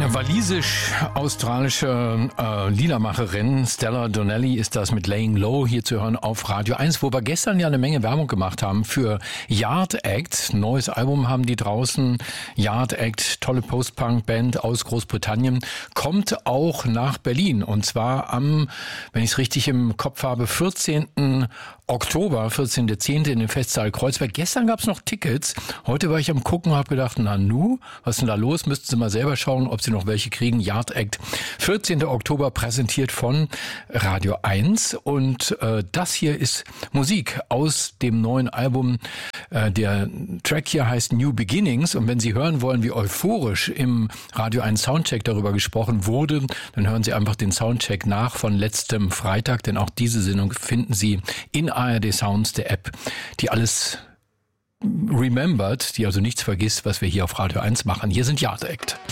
Walisisch-australische Liedermacherin Stella Donnelly ist das mit Laying Low hier zu hören auf Radio 1, wo wir gestern ja eine Menge Werbung gemacht haben für Yard Act. Neues Album haben die draußen. Yard Act, tolle Post-Punk-Band aus Großbritannien, kommt auch nach Berlin. Und zwar am, wenn ich es richtig im Kopf habe, 14. Oktober, 14.10. in dem Festsaal Kreuzberg. Gestern gab es noch Tickets. Heute war ich am Gucken und habe gedacht, was ist denn da los? Müssten Sie mal selber schauen, ob Sie noch welche kriegen. Yard Act, 14. Oktober, präsentiert von Radio 1. Und das hier ist Musik aus dem neuen Album. Der Track hier heißt New Beginnings. Und wenn Sie hören wollen, wie euphorisch im Radio 1 Soundcheck darüber gesprochen wurde, dann hören Sie einfach den Soundcheck nach von letztem Freitag. Denn auch diese Sendung finden Sie in ARD Sounds, der App, die alles remembert, die also nichts vergisst, was wir hier auf Radio 1 machen. Hier sind Yard Act.